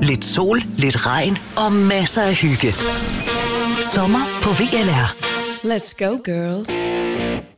Lidt sol, lidt regn og masser af hygge. Sommer på VLR. Let's go, girls.